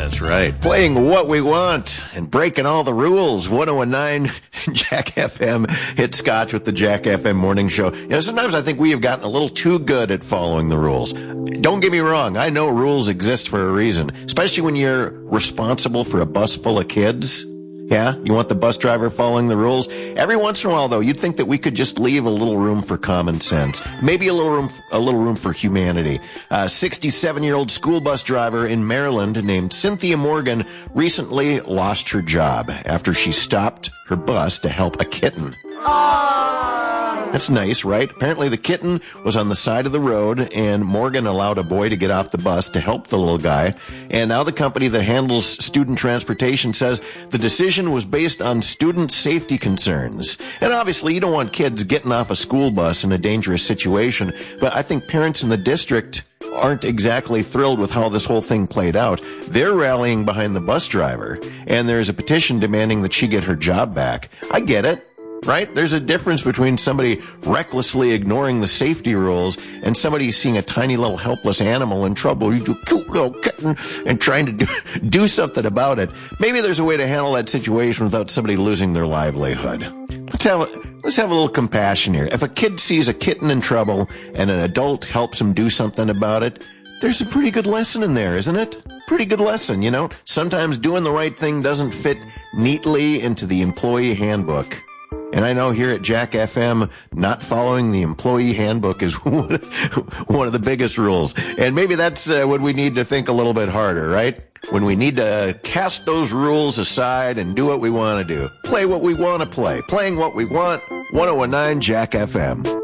That's right. Playing what we want and breaking all the rules. 1019 Jack FM hit Scotch with the Jack FM morning show. You know, sometimes I think we have gotten a little too good at following the rules. Don't get me wrong. I know rules exist for a reason, especially when you're responsible for a bus full of kids. Yeah, you want the bus driver following the rules? Every once in a while, though, you'd think that we could just leave a little room for common sense. Maybe a little room for humanity. A 67-year-old school bus driver in Maryland named Cynthia Morgan recently lost her job after she stopped her bus to help a kitten. That's nice, right? Apparently the kitten was on the side of the road, and Morgan allowed a boy to get off the bus to help the little guy. And now the company that handles student transportation says the decision was based on student safety concerns. And obviously you don't want kids getting off a school bus in a dangerous situation, but I think parents in the district aren't exactly thrilled with how this whole thing played out. They're rallying behind the bus driver, and there's a petition demanding that she get her job back. I get it. Right? There's a difference between somebody recklessly ignoring the safety rules and somebody seeing a tiny little helpless animal in trouble, you do cute little kitten, and trying to do something about it. Maybe there's a way to handle that situation without somebody losing their livelihood. Let's have a little compassion here. If a kid sees a kitten in trouble and an adult helps him do something about it, there's a pretty good lesson in there, isn't it? Pretty good lesson, you know? Sometimes doing the right thing doesn't fit neatly into the employee handbook. And I know here at Jack FM, not following the employee handbook is one of the biggest rules. And maybe that's when we need to think a little bit harder, right? When we need to cast those rules aside and do what we want to do. Play what we want to play. Playing what we want. 1019 Jack FM.